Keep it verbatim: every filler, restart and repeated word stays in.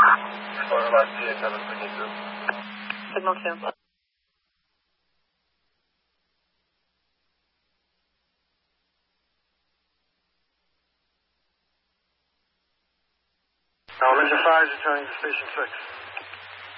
Signal two. Now, Lincoln five is returning to Station six.